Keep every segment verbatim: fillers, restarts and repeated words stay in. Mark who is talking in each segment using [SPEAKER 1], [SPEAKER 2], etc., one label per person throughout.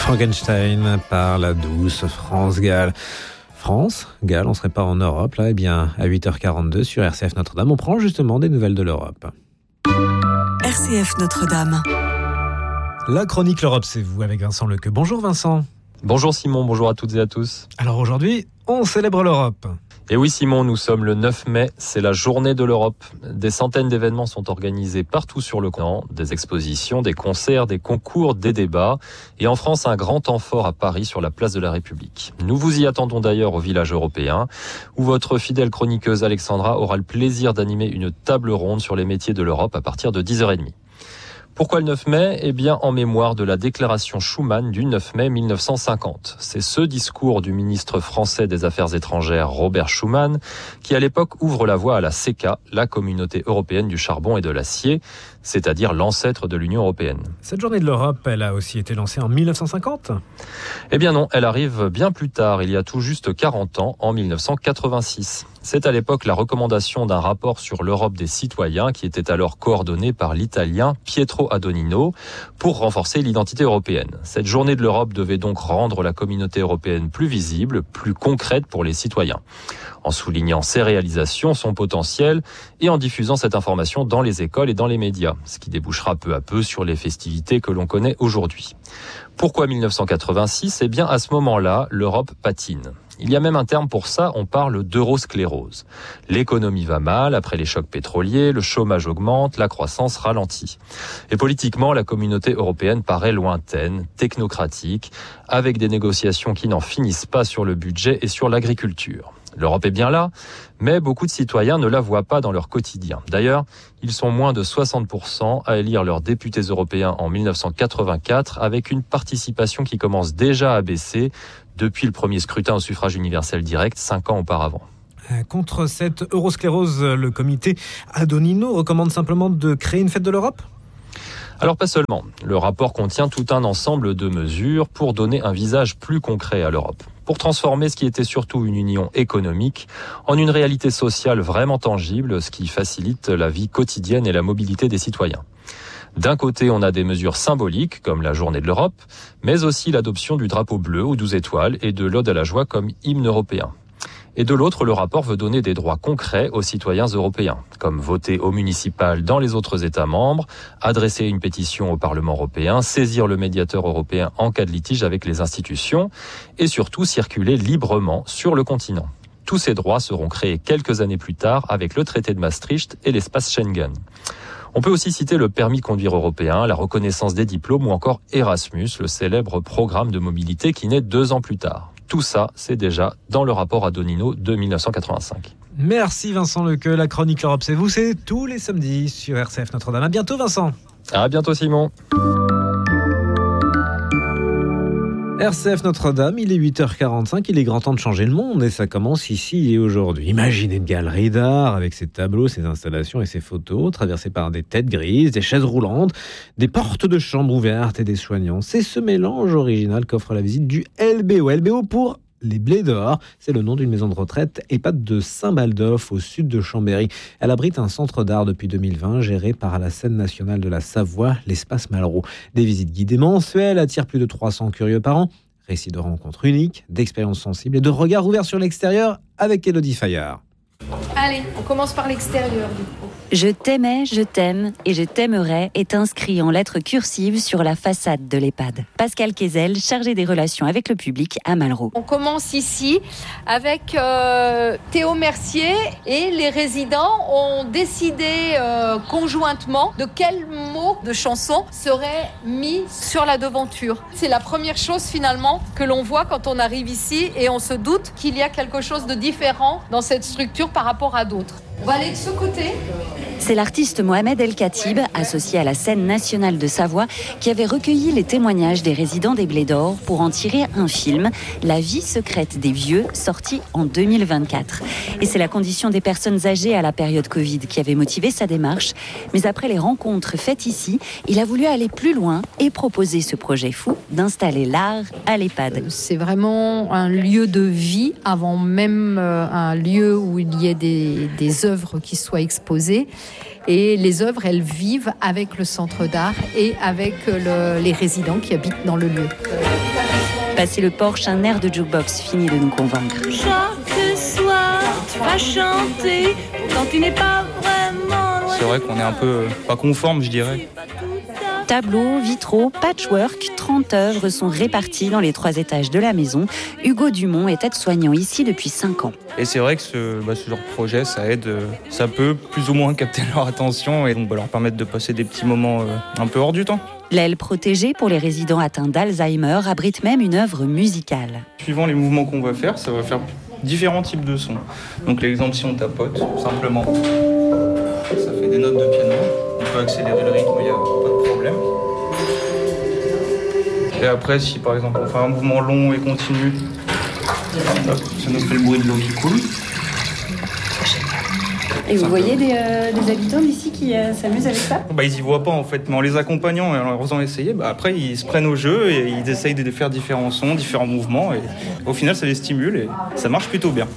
[SPEAKER 1] Frankenstein par la douce France Gall. France, Gall, on ne serait pas en Europe là? Eh bien, à huit heures quarante-deux sur R C F Notre-Dame, on prend justement des nouvelles de l'Europe.
[SPEAKER 2] R C F Notre-Dame.
[SPEAKER 1] La chronique L'Europe, c'est vous avec Vincent Lequeux. Bonjour Vincent.
[SPEAKER 3] Bonjour Simon, bonjour à toutes et à tous.
[SPEAKER 1] Alors aujourd'hui, on célèbre l'Europe.
[SPEAKER 3] Et oui Simon, nous sommes le neuf mai, c'est la journée de l'Europe. Des centaines d'événements sont organisés partout sur le continent, des expositions, des concerts, des concours, des débats. Et en France, un grand temps fort à Paris sur la place de la République. Nous vous y attendons d'ailleurs au village européen, où votre fidèle chroniqueuse Alexandra aura le plaisir d'animer une table ronde sur les métiers de l'Europe à partir de dix heures trente. Pourquoi le neuf mai ? Eh bien, en mémoire de la déclaration Schuman du neuf mai mille neuf cent cinquante. C'est ce discours du ministre français des Affaires étrangères, Robert Schuman, qui à l'époque ouvre la voie à la C E C A, la Communauté européenne du charbon et de l'acier, c'est-à-dire l'ancêtre de l'Union européenne.
[SPEAKER 1] Cette journée de l'Europe, elle a aussi été lancée en mille neuf cent cinquante ?
[SPEAKER 3] Eh bien non, elle arrive bien plus tard, il y a tout juste quarante ans, en mille neuf cent quatre-vingt-six. C'est à l'époque la recommandation d'un rapport sur l'Europe des citoyens qui était alors coordonné par l'Italien Pietro Adonino pour renforcer l'identité européenne. Cette journée de l'Europe devait donc rendre la communauté européenne plus visible, plus concrète pour les citoyens, en soulignant ses réalisations, son potentiel et en diffusant cette information dans les écoles et dans les médias, ce qui débouchera peu à peu sur les festivités que l'on connaît aujourd'hui. Pourquoi mille neuf cent quatre-vingt-six ? Eh bien, à ce moment-là, l'Europe patine. Il y a même un terme pour ça, on parle d'eurosclérose. L'économie va mal, après les chocs pétroliers, le chômage augmente, la croissance ralentit. Et politiquement, la communauté européenne paraît lointaine, technocratique, avec des négociations qui n'en finissent pas sur le budget et sur l'agriculture. L'Europe est bien là, mais beaucoup de citoyens ne la voient pas dans leur quotidien. D'ailleurs, ils sont moins de soixante pour cent à élire leurs députés européens en mille neuf cent quatre-vingt-quatre, avec une participation qui commence déjà à baisser depuis le premier scrutin au suffrage universel direct, cinq ans auparavant.
[SPEAKER 1] Contre cette eurosclérose, le comité Adonino recommande simplement de créer une fête de l'Europe ?
[SPEAKER 3] Alors pas seulement. Le rapport contient tout un ensemble de mesures pour donner un visage plus concret à l'Europe, pour transformer ce qui était surtout une union économique en une réalité sociale vraiment tangible, ce qui facilite la vie quotidienne et la mobilité des citoyens. D'un côté, on a des mesures symboliques, comme la journée de l'Europe, mais aussi l'adoption du drapeau bleu aux douze étoiles et de l'Ode à la joie comme hymne européen. Et de l'autre, le rapport veut donner des droits concrets aux citoyens européens, comme voter au municipal dans les autres États membres, adresser une pétition au Parlement européen, saisir le médiateur européen en cas de litige avec les institutions, et surtout circuler librement sur le continent. Tous ces droits seront créés quelques années plus tard avec le traité de Maastricht et l'espace Schengen. On peut aussi citer le permis de conduire européen, la reconnaissance des diplômes ou encore Erasmus, le célèbre programme de mobilité qui naît deux ans plus tard. Tout ça, c'est déjà dans le rapport Adonino de mille neuf cent quatre-vingt-cinq.
[SPEAKER 1] Merci Vincent Lequeux, la chronique L'Europe, c'est vous, c'est tous les samedis sur R C F Notre-Dame. À bientôt Vincent.
[SPEAKER 3] À bientôt Simon.
[SPEAKER 1] R C F Notre-Dame, il est huit heures quarante-cinq, il est grand temps de changer le monde et ça commence ici et aujourd'hui. Imaginez une galerie d'art avec ses tableaux, ses installations et ses photos, traversées par des têtes grises, des chaises roulantes, des portes de chambre ouvertes et des soignants. C'est ce mélange original qu'offre la visite du L B O. L B O pour les Blés d'Or, c'est le nom d'une maison de retraite EHPAD de Saint-Baldoff, au sud de Chambéry. Elle abrite un centre d'art depuis deux mille vingt, géré par la scène nationale de la Savoie, l'espace Malraux. Des visites guidées mensuelles attirent plus de trois cents curieux par an. Récits de rencontres uniques, d'expériences sensibles et de regards ouverts sur l'extérieur avec Élodie Fayard.
[SPEAKER 4] Allez, on commence par l'extérieur du coup.
[SPEAKER 5] Je t'aimais, je t'aime et je t'aimerai est inscrit en lettres cursives sur la façade de l'EHPAD. Pascal Kézel, chargé des relations avec le public à Malraux.
[SPEAKER 4] On commence ici avec euh, Théo Mercier et les résidents ont décidé euh, conjointement de quels mots de chanson seraient mis sur la devanture. C'est la première chose finalement que l'on voit quand on arrive ici et on se doute qu'il y a quelque chose de différent dans cette structure par rapport à d'autres. On va aller de ce côté.
[SPEAKER 5] C'est l'artiste Mohamed El Khatib, associé à la scène nationale de Savoie, qui avait recueilli les témoignages des résidents des Blés d'Or pour en tirer un film, La vie secrète des vieux, sorti en deux mille vingt-quatre. Et c'est la condition des personnes âgées à la période Covid qui avait motivé sa démarche. Mais après les rencontres faites ici, il a voulu aller plus loin et proposer ce projet fou d'installer l'art à l'EHPAD.
[SPEAKER 4] C'est vraiment un lieu de vie avant même un lieu où il y ait des, des œuvres qui soient exposées. Et les œuvres, elles vivent avec le centre d'art et avec le, les résidents qui habitent dans le lieu.
[SPEAKER 5] Passé le Porsche, un air de jukebox finit de nous convaincre.
[SPEAKER 6] Chaque soir, tu vas chanter quand tu n'es pas vraiment loin.
[SPEAKER 7] C'est vrai qu'on est un peu pas conforme, je dirais.
[SPEAKER 5] Tableaux, vitraux, patchwork, trente œuvres sont réparties dans les trois étages de la maison. Hugo Dumont est aide-soignant ici depuis cinq ans.
[SPEAKER 7] Et c'est vrai que ce, bah, ce genre de projet, ça aide, ça peut plus ou moins capter leur attention et donc bah, leur permettre de passer des petits moments euh, un peu hors du temps.
[SPEAKER 5] L'aile protégée pour les résidents atteints d'Alzheimer abrite même une œuvre musicale.
[SPEAKER 7] Suivant les mouvements qu'on va faire, ça va faire différents types de sons. Donc l'exemple, si on tapote, simplement, ça fait des notes de piano. On peut accélérer le rythme, il n'y a pas de problème. Et après, si par exemple on fait un mouvement long et continu, hop, ça nous fait le bruit de l'eau qui coule.
[SPEAKER 5] Et vous voyez des, euh, des habitants d'ici qui euh, s'amusent avec ça ?
[SPEAKER 7] Bah, ils y voient pas en fait, mais en les accompagnant et en leur faisant essayer, bah, après ils se prennent au jeu et ils essayent de faire différents sons, différents mouvements et au final ça les stimule et ça marche plutôt bien.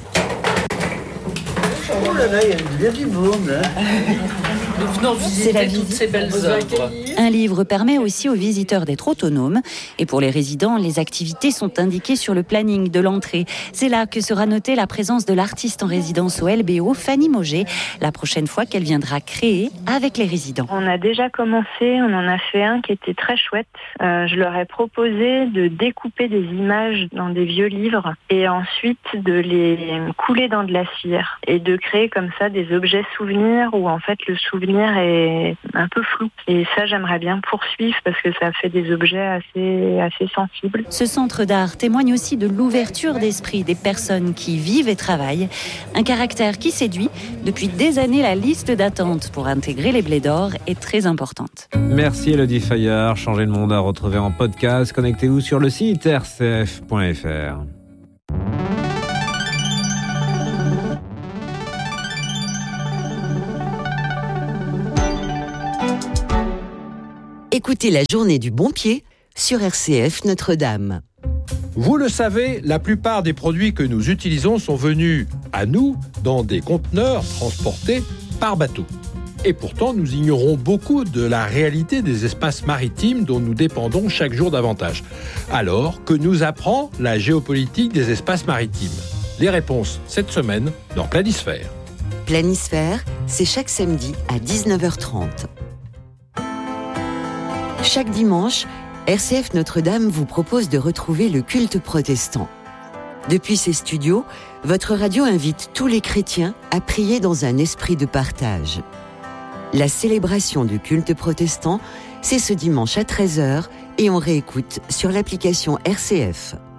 [SPEAKER 8] Oh là là, il y a bien du monde. Hein.
[SPEAKER 9] Nous venons visiter toutes ces belles œuvres.
[SPEAKER 5] Un livre permet aussi aux visiteurs d'être autonomes. Et pour les résidents, les activités sont indiquées sur le planning de l'entrée. C'est là que sera notée la présence de l'artiste en résidence au L B O, Fanny Mauger, la prochaine fois qu'elle viendra créer avec les résidents.
[SPEAKER 10] On a déjà commencé, on en a fait un qui était très chouette. Euh, je leur ai proposé de découper des images dans des vieux livres et ensuite de les couler dans de la cire et de créer comme ça des objets souvenirs où en fait le souvenir est un peu flou. Et ça, j'aimerais bien poursuivre parce que ça fait des objets assez, assez sensibles.
[SPEAKER 5] Ce centre d'art témoigne aussi de l'ouverture d'esprit des personnes qui vivent et travaillent. Un caractère qui séduit. Depuis des années, la liste d'attente pour intégrer les Blédors est très importante.
[SPEAKER 1] Merci Elodie Fayard. Changez le monde à retrouver en podcast. Connectez-vous sur le site r c f point f r.
[SPEAKER 11] Écoutez la journée du bon pied sur R C F Notre-Dame.
[SPEAKER 12] Vous le savez, la plupart des produits que nous utilisons sont venus à nous dans des conteneurs transportés par bateau. Et pourtant, nous ignorons beaucoup de la réalité des espaces maritimes dont nous dépendons chaque jour davantage. Alors, que nous apprend la géopolitique des espaces maritimes ? Les réponses cette semaine dans Planisphère.
[SPEAKER 11] Planisphère, c'est chaque samedi à dix-neuf heures trente. Chaque dimanche, R C F Notre-Dame vous propose de retrouver le culte protestant. Depuis ses studios, votre radio invite tous les chrétiens à prier dans un esprit de partage. La célébration du culte protestant, c'est ce dimanche à treize heures et on réécoute sur l'application R C F.